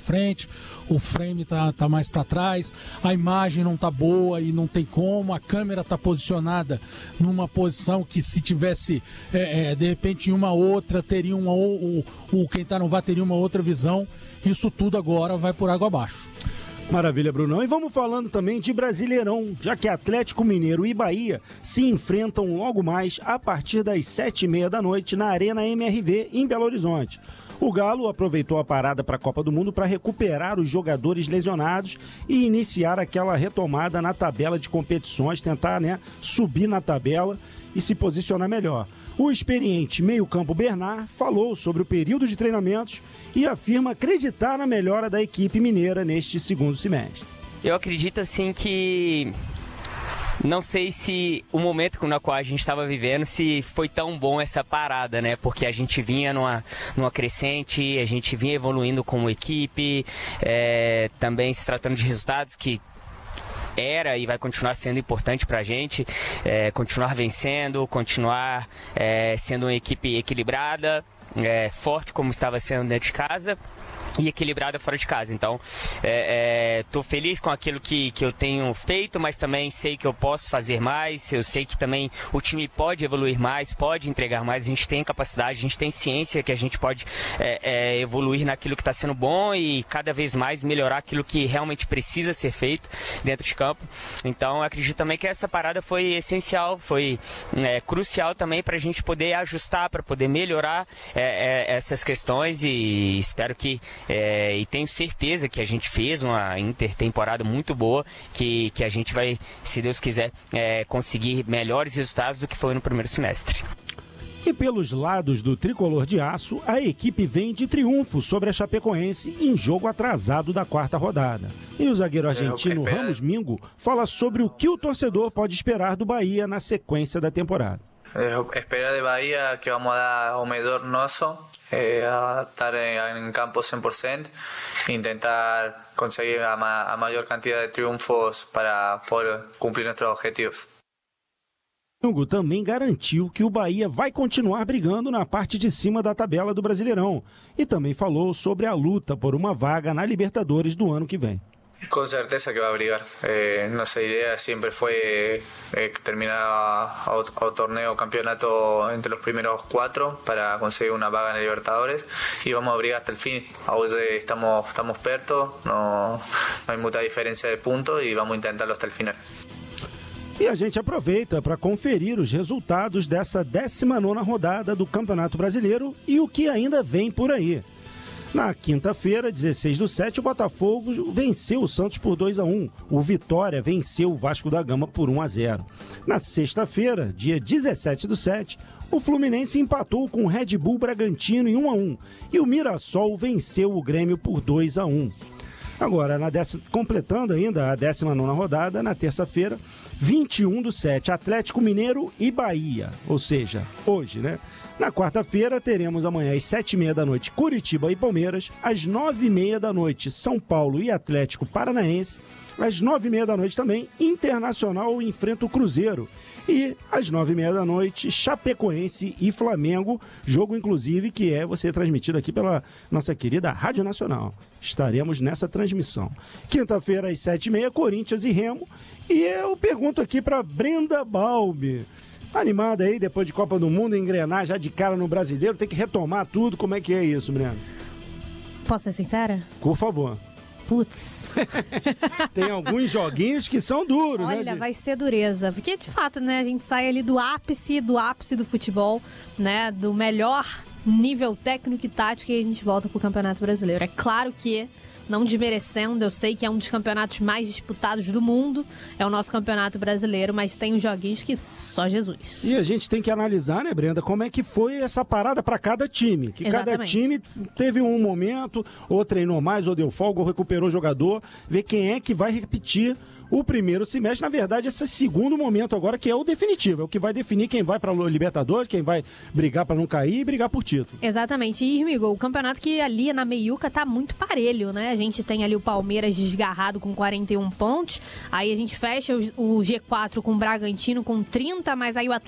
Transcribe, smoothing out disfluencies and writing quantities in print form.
frente, o frame tá mais para trás, a imagem não tá boa e não tem como, a câmera tá posicionada numa posição que se tivesse de repente em uma outra, teria quem tá no VAR teria uma outra visão. Isso tudo agora vai por água abaixo. Maravilha, Brunão. E vamos falando também de Brasileirão, já que Atlético Mineiro e Bahia se enfrentam logo mais a partir das 7h30 da noite na Arena MRV, em Belo Horizonte. O Galo aproveitou a parada para a Copa do Mundo para recuperar os jogadores lesionados e iniciar aquela retomada na tabela de competições, tentar, subir na tabela e se posicionar melhor. O experiente meio-campo Bernard falou sobre o período de treinamentos e afirma acreditar na melhora da equipe mineira neste segundo semestre. Eu acredito assim que não sei se o momento na qual a gente estava vivendo, se foi tão bom essa parada, né? Porque a gente vinha numa crescente, a gente vinha evoluindo como equipe, também se tratando de resultados que era e vai continuar sendo importante para a gente, continuar vencendo, continuar sendo uma equipe equilibrada, forte como estava sendo dentro de casa e equilibrada fora de casa. Então, tô feliz com aquilo que eu tenho feito, mas também sei que eu posso fazer mais, eu sei que também o time pode evoluir mais, pode entregar mais, a gente tem capacidade, a gente tem ciência que a gente pode evoluir naquilo que está sendo bom e cada vez mais melhorar aquilo que realmente precisa ser feito dentro de campo. Então, acredito também que essa parada foi essencial, foi crucial também para a gente poder ajustar, para poder melhorar essas questões e espero que e tenho certeza que a gente fez uma intertemporada muito boa, que a gente vai, se Deus quiser, conseguir melhores resultados do que foi no primeiro semestre. E pelos lados do tricolor de aço, a equipe vem de triunfo sobre a Chapecoense em jogo atrasado da quarta rodada. E o zagueiro argentino Ramos Mingo fala sobre o que o torcedor pode esperar do Bahia na sequência da temporada. Esperar de Bahia que vamos a dar o melhor nosso, a estar em campo 100%, intentar conseguir a maior quantidade de triunfos para poder cumprir nossos objetivos. Mingo também garantiu que o Bahia vai continuar brigando na parte de cima da tabela do Brasileirão e também falou sobre a luta por uma vaga na Libertadores do ano que vem. Con certeza que va a brigar. Nuestra idea siempre fue terminar el torneo campeonato entre los primeros 4 para conseguir una vaga en el Libertadores y vamos a brigar hasta el fin. Hoy estamos perto, no hay mucha diferencia de puntos y vamos a intentarlo hasta el final. E a gente aproveita para conferir os resultados dessa 19ª rodada do Campeonato Brasileiro e o que ainda vem por aí. Na quinta-feira, 16/7, o Botafogo venceu o Santos por 2-1. O Vitória venceu o Vasco da Gama por 1-0. Na sexta-feira, dia 17/7, o Fluminense empatou com o Red Bull Bragantino em 1-1. E o Mirassol venceu o Grêmio por 2-1. Agora, completando ainda a 19ª rodada, na terça-feira, 21/7, Atlético Mineiro e Bahia. Ou seja, hoje, né? Na quarta-feira, teremos amanhã às 7h30 da noite Curitiba e Palmeiras, às 9h30 da noite São Paulo e Atlético Paranaense, às 9h30 da noite também Internacional enfrenta o Cruzeiro e às 9h30 da noite Chapecoense e Flamengo, jogo inclusive que você transmitido aqui pela nossa querida Rádio Nacional. Estaremos nessa transmissão. Quinta-feira às 7h30 Corinthians e Remo e eu pergunto aqui para Brenda Balbi. Animada aí, depois de Copa do Mundo, engrenar já de cara no Brasileiro, tem que retomar tudo. Como é que é isso, Breno? Posso ser sincera? Por favor. Putz. Tem alguns joguinhos que são duros, né? Olha, vai ser dureza. Porque, de fato, né, a gente sai ali do ápice do futebol, né, do melhor nível técnico e tático e a gente volta pro Campeonato Brasileiro. É claro que, não desmerecendo, eu sei que é um dos campeonatos mais disputados do mundo, é o nosso Campeonato Brasileiro, mas tem uns joguinhos que só Jesus. E a gente tem que analisar, né, Brenda, como é que foi essa parada para cada time. Que Exatamente. Cada time teve um momento, ou treinou mais, ou deu folga, ou recuperou o jogador, ver quem é que vai repetir o primeiro semestre. Na verdade, esse segundo momento agora que é o definitivo, é o que vai definir quem vai para o Libertadores, quem vai brigar para não cair e brigar por título. Exatamente. E, Smigo, o campeonato que ali na meiuca tá muito parelho, né? A gente tem ali o Palmeiras desgarrado com 41 pontos, aí a gente fecha o G4 com o Bragantino com 30, mas aí o Atlético